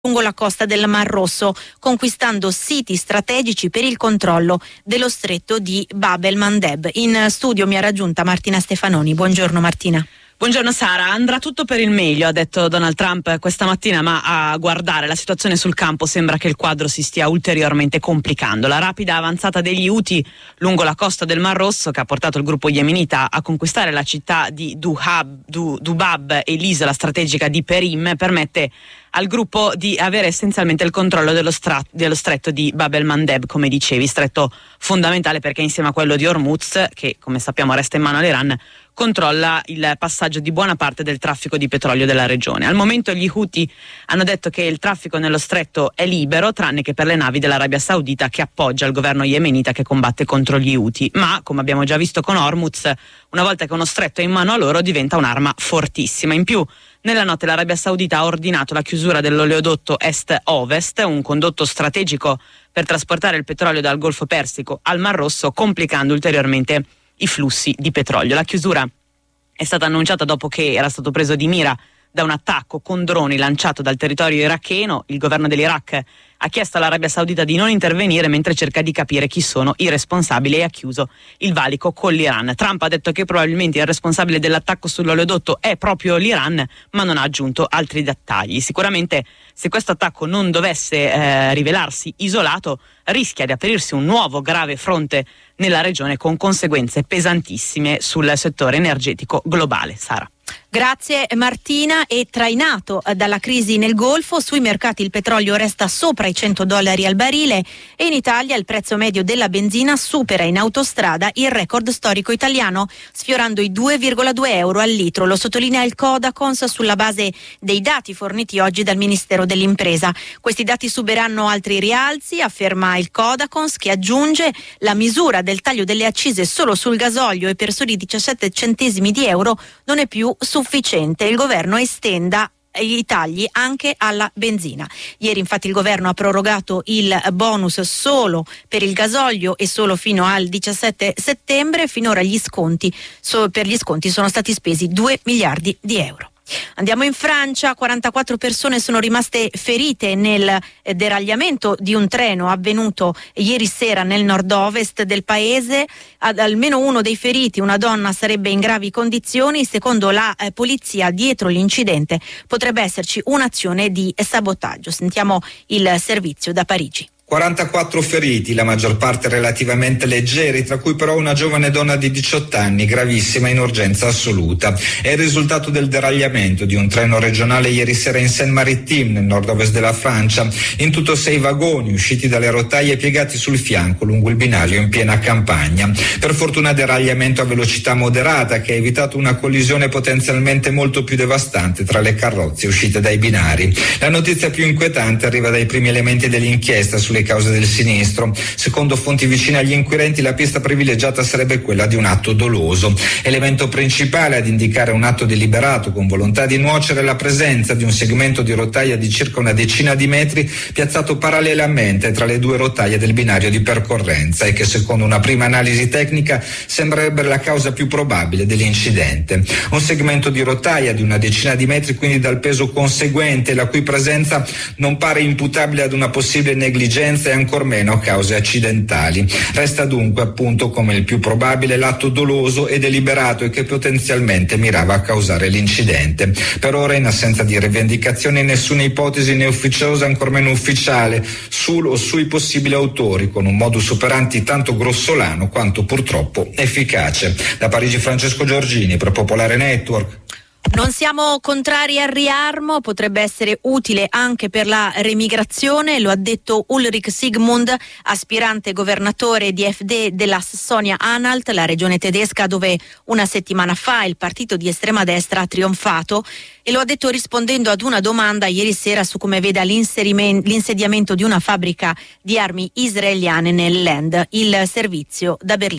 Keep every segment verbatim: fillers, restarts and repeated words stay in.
lungo la costa del Mar Rosso, conquistando siti strategici per il controllo dello stretto di Bab el-Mandeb. In studio mi ha raggiunta Martina Stefanoni. Buongiorno Martina. Buongiorno Sara, andrà tutto per il meglio, ha detto Donald Trump questa mattina, ma a guardare la situazione sul campo sembra che il quadro si stia ulteriormente complicando. La rapida avanzata degli Houthi lungo la costa del Mar Rosso, che ha portato il gruppo yemenita a conquistare la città di Duhab, du, Dubab e l'isola strategica di Perim, permette al gruppo di avere essenzialmente il controllo dello, stra- dello stretto di Bab el-Mandeb, come dicevi, stretto fondamentale perché insieme a quello di Hormuz, che come sappiamo resta in mano all'Iran, controlla il passaggio di buona parte del traffico di petrolio della regione. Al momento gli Houthi hanno detto che il traffico nello stretto è libero, tranne che per le navi dell'Arabia Saudita, che appoggia il governo yemenita che combatte contro gli Houthi. Ma, come abbiamo già visto con Hormuz, una volta che uno stretto è in mano a loro diventa un'arma fortissima. In più, nella notte l'Arabia Saudita ha ordinato la chiusura dell'oleodotto Est-Ovest, un condotto strategico per trasportare il petrolio dal Golfo Persico al Mar Rosso, complicando ulteriormente i flussi di petrolio. La chiusura è stata annunciata dopo che era stato preso di mira da un attacco con droni lanciato dal territorio iracheno. Il governo dell'Iraq ha chiesto all'Arabia Saudita di non intervenire mentre cerca di capire chi sono i responsabili e ha chiuso il valico con l'Iran. Trump ha detto che probabilmente il responsabile dell'attacco sull'oleodotto è proprio l'Iran, ma non ha aggiunto altri dettagli. Sicuramente, se questo attacco non dovesse eh, rivelarsi isolato, rischia di aprirsi un nuovo grave fronte nella regione con conseguenze pesantissime sul settore energetico globale. Sara. Grazie Martina. E trainato dalla crisi nel Golfo, sui mercati il petrolio resta sopra i cento dollari al barile e in Italia il prezzo medio della benzina supera in autostrada il record storico italiano, sfiorando i due virgola due euro al litro. Lo sottolinea il Codacons sulla base dei dati forniti oggi dal Ministero dell'Impresa. Questi dati subiranno altri rialzi, afferma il Codacons, che aggiunge: la misura del taglio delle accise solo sul gasolio e per soli diciassette centesimi di euro non è più sufficiente. Il governo estenda i tagli anche alla benzina. Ieri infatti il governo ha prorogato il bonus solo per il gasolio e solo fino al diciassette settembre. Finora gli sconti so, per gli sconti sono stati spesi due miliardi di euro. Andiamo in Francia. quarantaquattro persone sono rimaste ferite nel deragliamento di un treno avvenuto ieri sera nel nord-ovest del paese. Ad almeno uno dei feriti, una donna, sarebbe in gravi condizioni. Secondo la eh, polizia, dietro l'incidente potrebbe esserci un'azione di sabotaggio. Sentiamo il servizio da Parigi. quarantaquattro feriti, la maggior parte relativamente leggeri, tra cui però una giovane donna di diciotto anni, gravissima in urgenza assoluta. È il risultato del deragliamento di un treno regionale ieri sera in Seine-Maritime, nel nord-ovest della Francia. In tutto sei vagoni, usciti dalle rotaie piegati sul fianco lungo il binario in piena campagna. Per fortuna deragliamento a velocità moderata che ha evitato una collisione potenzialmente molto più devastante tra le carrozze uscite dai binari. La notizia più inquietante arriva dai primi elementi dell'inchiesta sulle cause del sinistro. Secondo fonti vicine agli inquirenti, la pista privilegiata sarebbe quella di un atto doloso. Elemento principale ad indicare un atto deliberato con volontà di nuocere la presenza di un segmento di rotaia di circa una decina di metri piazzato parallelamente tra le due rotaie del binario di percorrenza e che secondo una prima analisi tecnica sembrerebbe la causa più probabile dell'incidente. Un segmento di rotaia di una decina di metri, quindi dal peso conseguente, la cui presenza non pare imputabile ad una possibile negligenza e ancor meno a cause accidentali. Resta dunque appunto come il più probabile l'atto doloso e deliberato e che potenzialmente mirava a causare l'incidente. Per ora, in assenza di rivendicazioni, nessuna ipotesi né ufficiosa, ancor meno ufficiale, sul o sui possibili autori, con un modus operandi tanto grossolano quanto purtroppo efficace. Da Parigi Francesco Giorgini per Popolare Network. Non siamo contrari al riarmo, potrebbe essere utile anche per la remigrazione, lo ha detto Ulrich Sigmund, aspirante governatore di F D della Sassonia-Anhalt, la regione tedesca dove una settimana fa il partito di estrema destra ha trionfato, e lo ha detto rispondendo ad una domanda ieri sera su come veda l'insediamento di una fabbrica di armi israeliane nel Land. Il servizio da Berlino.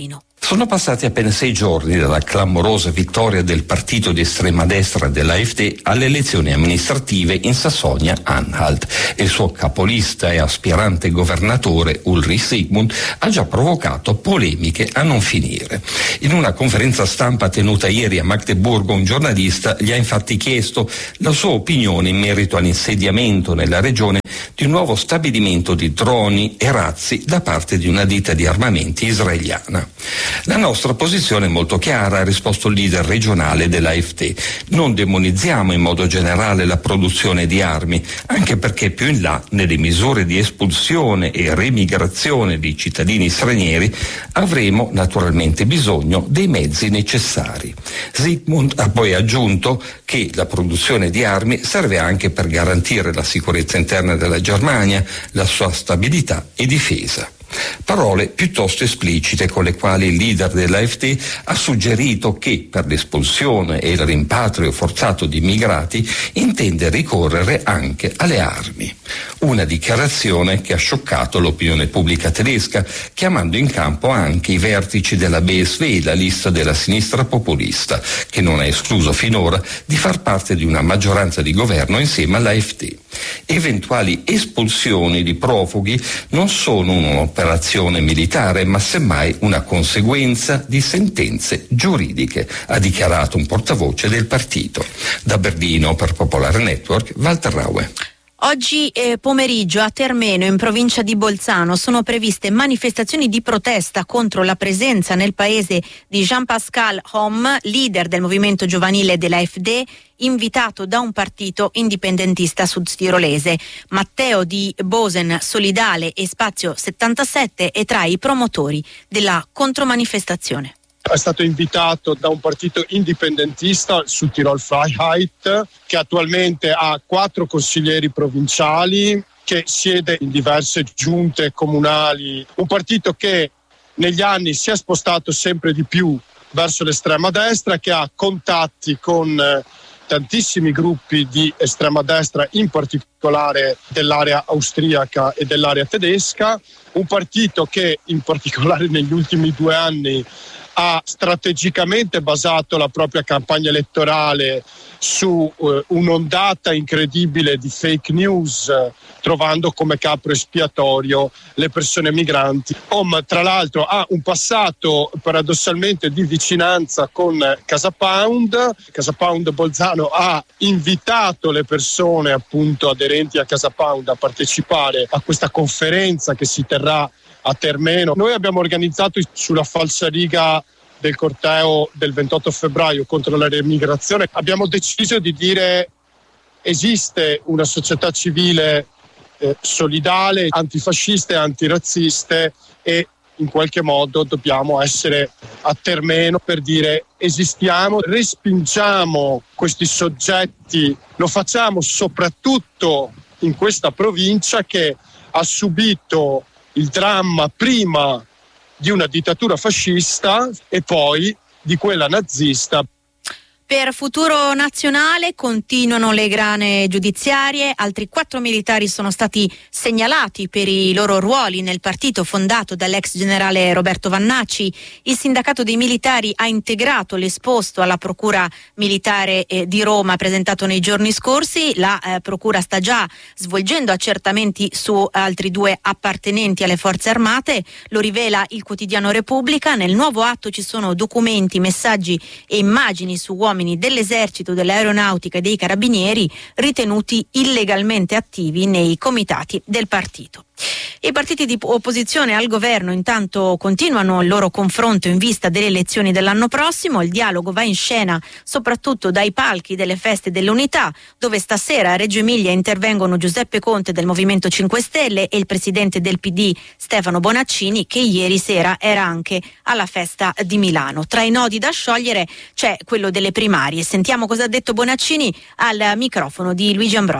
Sono passati appena sei giorni dalla clamorosa vittoria del partito di estrema destra dell'AfD alle elezioni amministrative in Sassonia-Anhalt e il suo capolista e aspirante governatore Ulrich Zygmunt ha già provocato polemiche a non finire. In una conferenza stampa tenuta ieri a Magdeburgo, un giornalista gli ha infatti chiesto la sua opinione in merito all'insediamento nella regione di un nuovo stabilimento di droni e razzi da parte di una ditta di armamenti israeliana. La nostra posizione è molto chiara, ha risposto il leader regionale dell'AfD. Non demonizziamo in modo generale la produzione di armi, anche perché più in là, nelle misure di espulsione e remigrazione di cittadini stranieri, avremo naturalmente bisogno dei mezzi necessari. Zygmunt ha poi aggiunto che la produzione di armi serve anche per garantire la sicurezza interna della Germania, la sua stabilità e difesa. Parole piuttosto esplicite con le quali il leader dell'AfD ha suggerito che per l'espulsione e il rimpatrio forzato di immigrati intende ricorrere anche alle armi. Una dichiarazione che ha scioccato l'opinione pubblica tedesca, chiamando in campo anche i vertici della B S W, la lista della sinistra populista, che non ha escluso finora di far parte di una maggioranza di governo insieme all'AfD. Eventuali espulsioni di profughi non sono un'operazione militare, ma semmai una conseguenza di sentenze giuridiche, ha dichiarato un portavoce del partito. Da Berlino per Popolare Network, Walter Raue. Oggi eh, pomeriggio a Termeno, in provincia di Bolzano, sono previste manifestazioni di protesta contro la presenza nel paese di Jean-Pascal Homme, leader del movimento giovanile dell'AfD, invitato da un partito indipendentista sudtirolese. Matteo di Bosen Solidale e Spazio settantasette è tra i promotori della contromanifestazione. È stato invitato da un partito indipendentista, il Südtirol Freiheit, che attualmente ha quattro consiglieri provinciali, che siede in diverse giunte comunali. Un partito che negli anni si è spostato sempre di più verso l'estrema destra, che ha contatti con tantissimi gruppi di estrema destra, in particolare dell'area austriaca e dell'area tedesca. Un partito che in particolare negli ultimi due anni ha strategicamente basato la propria campagna elettorale su uh, un'ondata incredibile di fake news, uh, trovando come capro espiatorio le persone migranti. Om, tra l'altro, ha un passato paradossalmente di vicinanza con Casa Pound. Casa Pound Bolzano ha invitato le persone appunto aderenti a Casa Pound a partecipare a questa conferenza che si terrà a Termeno. Noi abbiamo organizzato sulla falsariga del corteo del ventotto febbraio contro la remigrazione, abbiamo deciso di dire esiste una società civile eh, solidale, antifasciste, antirazziste, e in qualche modo dobbiamo essere a Termeno per dire esistiamo, respingiamo questi soggetti, lo facciamo soprattutto in questa provincia che ha subito il dramma prima di una dittatura fascista e poi di quella nazista. Per Futuro Nazionale continuano le grane giudiziarie, altri quattro militari sono stati segnalati per i loro ruoli nel partito fondato dall'ex generale Roberto Vannacci. Il sindacato dei militari ha integrato l'esposto alla Procura Militare eh, di Roma presentato nei giorni scorsi. La eh, Procura sta già svolgendo accertamenti su altri due appartenenti alle forze armate, lo rivela il quotidiano Repubblica. Nel nuovo atto ci sono documenti, messaggi e immagini su uomini dell'esercito, dell'aeronautica e dei carabinieri ritenuti illegalmente attivi nei comitati del partito. I partiti di opposizione al governo intanto continuano il loro confronto in vista delle elezioni dell'anno prossimo. Il dialogo va in scena soprattutto dai palchi delle feste dell'unità, dove stasera a Reggio Emilia intervengono Giuseppe Conte del Movimento cinque Stelle e il presidente del P D Stefano Bonaccini, che ieri sera era anche alla festa di Milano. Tra i nodi da sciogliere c'è quello delle primarie. Sentiamo cosa ha detto Bonaccini al microfono di Luigi Ambrosio.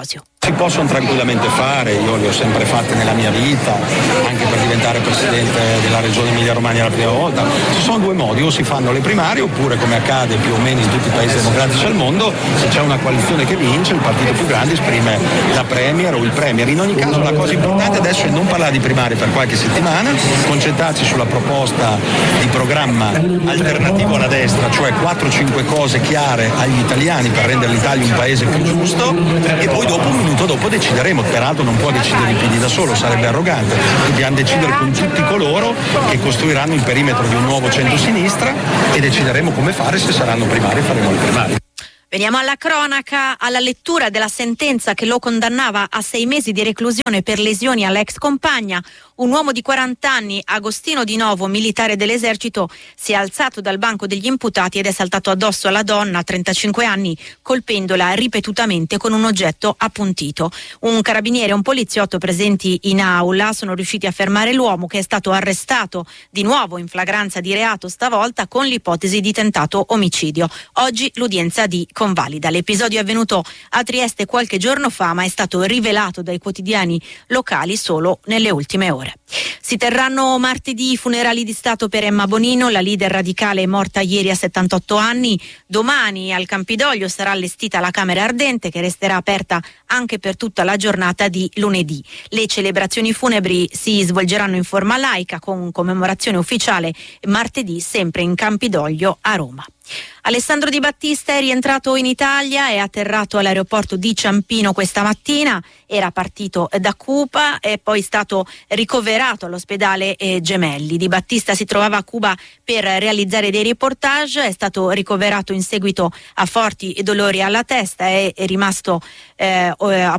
Si possono tranquillamente fare, io le ho sempre fatte nella mia vita, anche per diventare presidente della regione Emilia-Romagna la prima volta. Ci sono due modi, o si fanno le primarie oppure, come accade più o meno in tutti i paesi democratici al mondo, se c'è una coalizione che vince, il partito più grande esprime la premier o il premier. In ogni caso la cosa importante adesso è non parlare di primarie per qualche settimana, concentrarci sulla proposta di programma alternativo alla destra, cioè quattro cinque cose chiare agli italiani per rendere l'Italia un paese più giusto, e poi dopo un minuto dopo decideremo. Peraltro non può decidere il P D da solo, sarebbe arrogante, dobbiamo decidere con tutti coloro che costruiranno il perimetro di un nuovo centro-sinistra e decideremo come fare, se saranno primarie faremo le primarie. Veniamo alla cronaca, alla lettura della sentenza che lo condannava a sei mesi di reclusione per lesioni all'ex compagna. Un uomo di quaranta anni, Agostino Di Novo, militare dell'esercito, si è alzato dal banco degli imputati ed è saltato addosso alla donna, trentacinque anni, colpendola ripetutamente con un oggetto appuntito. Un carabiniere e un poliziotto presenti in aula sono riusciti a fermare l'uomo, che è stato arrestato di nuovo in flagranza di reato, stavolta con l'ipotesi di tentato omicidio. Oggi l'udienza di convalida. L'episodio è avvenuto a Trieste qualche giorno fa, ma è stato rivelato dai quotidiani locali solo nelle ultime ore. Si terranno martedì i funerali di Stato per Emma Bonino, la leader radicale è morta ieri a settantotto anni. Domani al Campidoglio sarà allestita la Camera Ardente, che resterà aperta anche per tutta la giornata di lunedì. Le celebrazioni funebri si svolgeranno in forma laica, con commemorazione ufficiale martedì sempre in Campidoglio a Roma. Alessandro Di Battista è rientrato in Italia, è atterrato all'aeroporto di Ciampino questa mattina, era partito da Cuba, è poi stato ricoverato all'ospedale eh, Gemelli. Di Battista si trovava a Cuba per realizzare dei reportage, è stato ricoverato in seguito a forti dolori alla testa, è, è rimasto eh,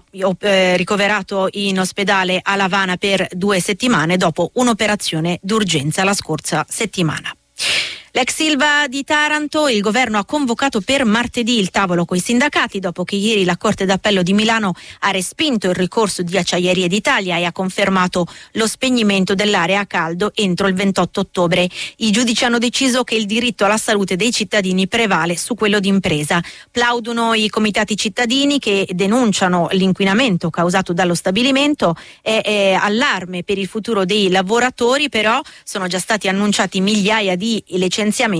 eh, ricoverato in ospedale a La Habana per due settimane dopo un'operazione d'urgenza la scorsa settimana. L'ex Ilva di Taranto, il governo ha convocato per martedì il tavolo coi sindacati dopo che ieri la Corte d'Appello di Milano ha respinto il ricorso di Acciaierie d'Italia e ha confermato lo spegnimento dell'area a caldo entro il ventotto ottobre. I giudici hanno deciso che il diritto alla salute dei cittadini prevale su quello d'impresa. Plaudono i comitati cittadini che denunciano l'inquinamento causato dallo stabilimento e, e allarme per il futuro dei lavoratori, però sono già stati annunciati migliaia di licenziamenti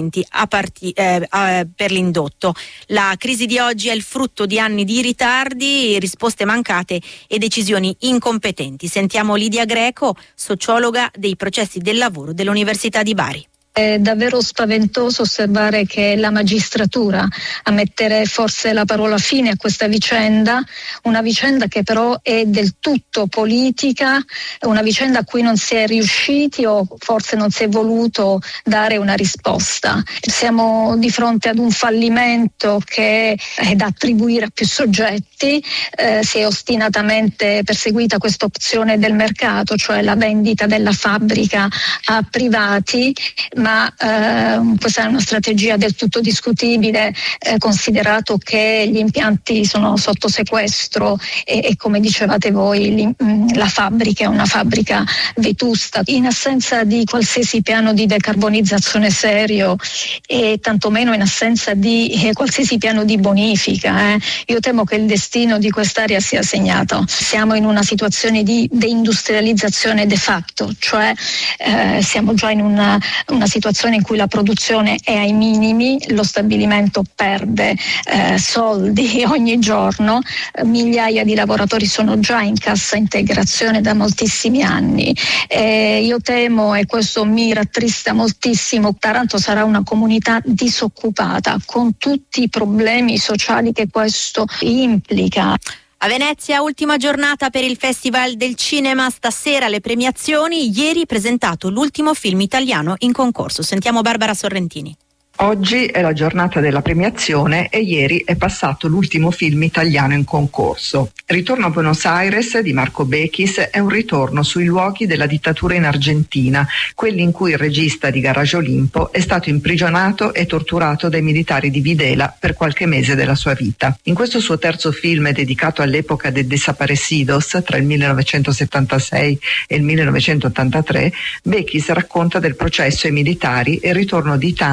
a parti, eh, eh, per l'indotto. La crisi di oggi è il frutto di anni di ritardi, risposte mancate e decisioni incompetenti. Sentiamo Lidia Greco, sociologa dei processi del lavoro dell'Università di Bari. È davvero spaventoso osservare che è la magistratura a mettere forse la parola fine a questa vicenda, una vicenda che però è del tutto politica, una vicenda a cui non si è riusciti o forse non si è voluto dare una risposta. Siamo di fronte ad un fallimento che è da attribuire a più soggetti, eh, si è ostinatamente perseguita questa opzione del mercato, cioè la vendita della fabbrica a privati, ma eh, questa è una strategia del tutto discutibile, eh, considerato che gli impianti sono sotto sequestro e, e come dicevate voi li, mh, la fabbrica è una fabbrica vetusta. In assenza di qualsiasi piano di decarbonizzazione serio e tantomeno in assenza di eh, qualsiasi piano di bonifica, eh, io temo che il destino di quest'area sia segnato. Siamo in una situazione di deindustrializzazione de facto, cioè eh, siamo già in una, una situazione in cui la produzione è ai minimi, lo stabilimento perde eh, soldi ogni giorno, eh, migliaia di lavoratori sono già in cassa integrazione da moltissimi anni. Eh, io temo, e questo mi rattrista moltissimo, Taranto sarà una comunità disoccupata con tutti i problemi sociali che questo implica. A Venezia, ultima giornata per il Festival del Cinema, stasera le premiazioni, ieri presentato l'ultimo film italiano in concorso. Sentiamo Barbara Sorrentini. Oggi è la giornata della premiazione e ieri è passato l'ultimo film italiano in concorso. Ritorno a Buenos Aires di Marco Bechis è un ritorno sui luoghi della dittatura in Argentina, quelli in cui il regista di Garage Olimpo è stato imprigionato e torturato dai militari di Videla per qualche mese della sua vita. In questo suo terzo film dedicato all'epoca dei desaparecidos tra il millenovecentosettantasei e il millenovecentottantatré, Bechis racconta del processo ai militari e il ritorno di Tano, chiamato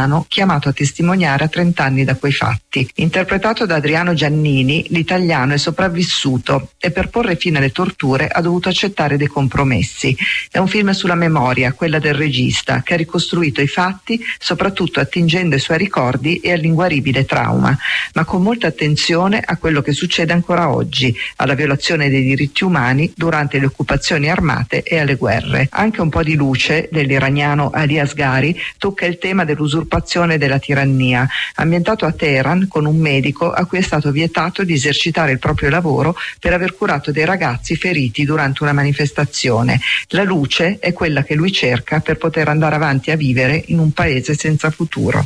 chiamato a testimoniare a trent'anni da quei fatti. Interpretato da Adriano Giannini, l'italiano è sopravvissuto e per porre fine alle torture ha dovuto accettare dei compromessi. È un film sulla memoria, quella del regista, che ha ricostruito i fatti, soprattutto attingendo ai suoi ricordi e all'inguaribile trauma, ma con molta attenzione a quello che succede ancora oggi, alla violazione dei diritti umani durante le occupazioni armate e alle guerre. Anche un po' di luce dell'iraniano Ali Asghari tocca il tema dell'usurpazione della tirannia, ambientato a Teheran con un medico a cui è stato vietato di esercitare il proprio lavoro per aver curato dei ragazzi feriti durante una manifestazione. La luce è quella che lui cerca per poter andare avanti a vivere in un paese senza futuro.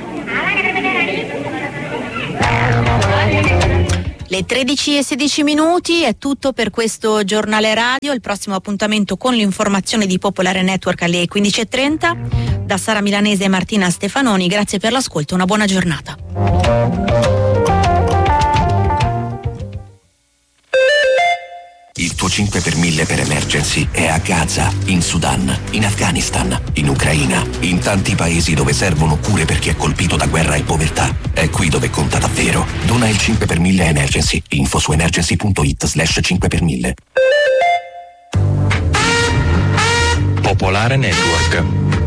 Le tredici e sedici minuti è tutto per questo giornale radio. Il prossimo appuntamento con l'informazione di Popolare Network alle quindici e trenta. Da Sara Milanese e Martina Stefanoni, grazie per l'ascolto, una buona giornata. Il tuo cinque per mille per emergency è a Gaza, in Sudan, in Afghanistan, in Ucraina, in tanti paesi dove servono cure per chi è colpito da guerra e povertà. È qui dove conta davvero. Dona il cinque per mille a Emergency. Info su emergency punto it slash cinque per mille. Popolare Network.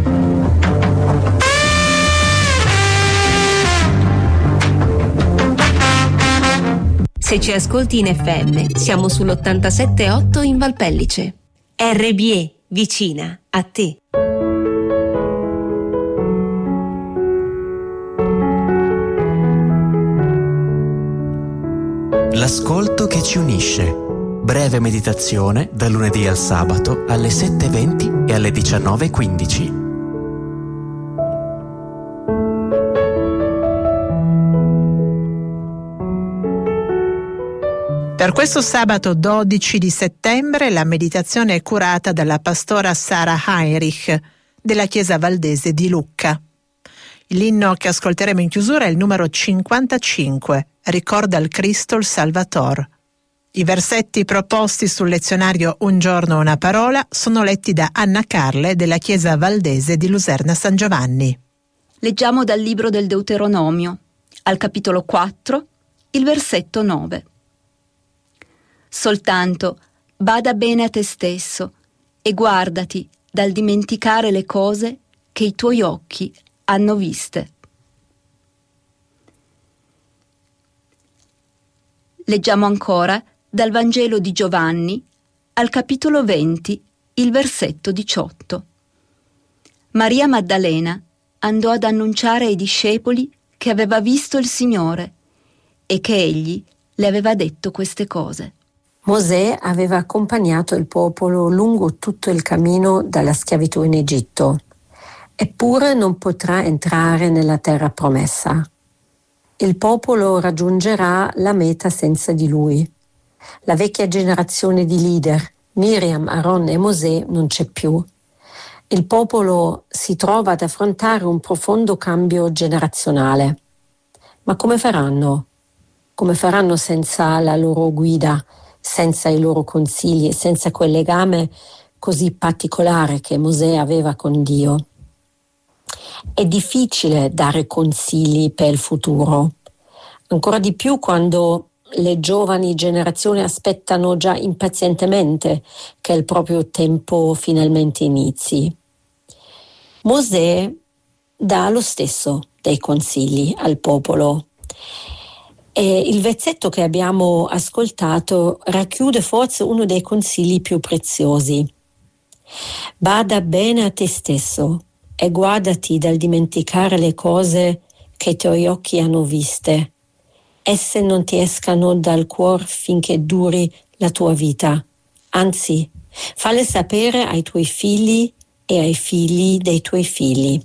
Se ci ascolti in F M, siamo sull'ottantasette virgola otto in Valpellice. R B E, vicina a te. L'ascolto che ci unisce. Breve meditazione dal lunedì al sabato alle sette e venti e alle diciannove e quindici. Per questo sabato dodici di settembre la meditazione è curata dalla pastora Sara Heinrich della Chiesa Valdese di Lucca. L'inno che ascolteremo in chiusura è il numero cinquantacinque, Ricorda il Cristo il Salvator. I versetti proposti sul lezionario Un giorno una parola sono letti da Anna Carle della Chiesa Valdese di Luserna San Giovanni. Leggiamo dal libro del Deuteronomio, al capitolo quattro, il versetto nove. Soltanto bada bene a te stesso e guardati dal dimenticare le cose che i tuoi occhi hanno viste. Leggiamo ancora dal Vangelo di Giovanni, al capitolo venti, il versetto diciotto. Maria Maddalena andò ad annunciare ai discepoli che aveva visto il Signore e che egli le aveva detto queste cose. Mosè aveva accompagnato il popolo lungo tutto il cammino dalla schiavitù in Egitto, eppure non potrà entrare nella terra promessa. Il popolo raggiungerà la meta senza di lui. La vecchia generazione di leader, Miriam, Aaron e Mosè, non c'è più. Il popolo si trova ad affrontare un profondo cambio generazionale. Ma come faranno? Come faranno senza la loro guida, senza i loro consigli e senza quel legame così particolare che Mosè aveva con Dio? È difficile dare consigli per il futuro, ancora di più quando le giovani generazioni aspettano già impazientemente che il proprio tempo finalmente inizi. Mosè dà lo stesso dei consigli al popolo. E il versetto che abbiamo ascoltato racchiude forse uno dei consigli più preziosi. Bada bene a te stesso e guardati dal dimenticare le cose che i tuoi occhi hanno viste. Esse non ti escano dal cuore finché duri la tua vita. Anzi, falle sapere ai tuoi figli e ai figli dei tuoi figli.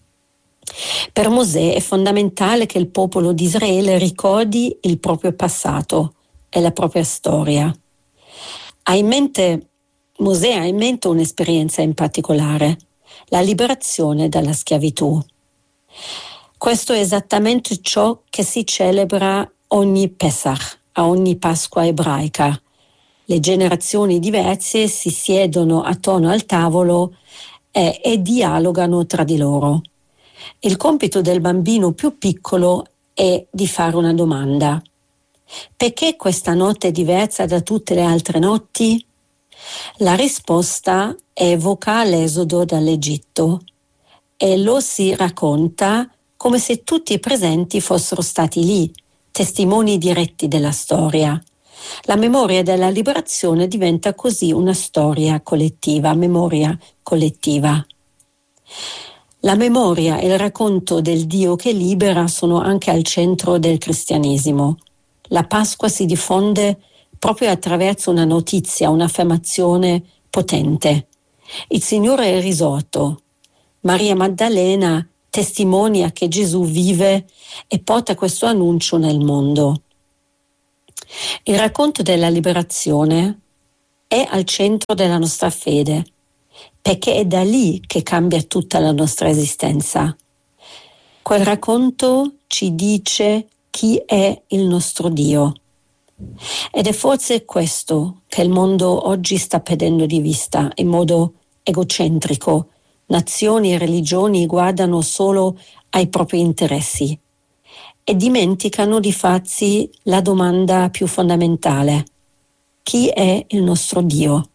Per Mosè è fondamentale che il popolo di Israele ricordi il proprio passato e la propria storia. Ha in mente, Mosè ha in mente un'esperienza in particolare, la liberazione dalla schiavitù. Questo è esattamente ciò che si celebra ogni Pesach, a ogni Pasqua ebraica. Le generazioni diverse si siedono attorno al tavolo e, e dialogano tra di loro. Il compito del bambino più piccolo è di fare una domanda. Perché questa notte è diversa da tutte le altre notti? La risposta evoca l'esodo dall'Egitto e lo si racconta come se tutti i presenti fossero stati lì, testimoni diretti della storia. La memoria della liberazione diventa così una storia collettiva, memoria collettiva. La memoria e il racconto del Dio che libera sono anche al centro del cristianesimo. La Pasqua si diffonde proprio attraverso una notizia, un'affermazione potente. Il Signore è risorto. Maria Maddalena testimonia che Gesù vive e porta questo annuncio nel mondo. Il racconto della liberazione è al centro della nostra fede, perché è da lì che cambia tutta la nostra esistenza. Quel racconto ci dice chi è il nostro Dio. Ed è forse questo che il mondo oggi sta perdendo di vista in modo egocentrico. Nazioni e religioni guardano solo ai propri interessi e dimenticano di farsi la domanda più fondamentale: chi è il nostro Dio?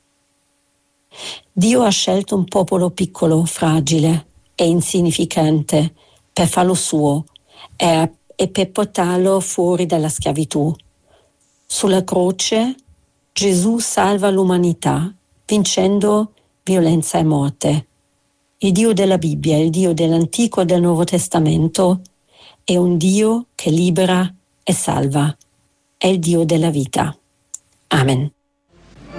Dio ha scelto un popolo piccolo, fragile e insignificante per farlo suo e, e per portarlo fuori dalla schiavitù. Sulla croce Gesù salva l'umanità, vincendo violenza e morte. Il Dio della Bibbia, il Dio dell'Antico e del Nuovo Testamento, è un Dio che libera e salva. È il Dio della vita. Amen.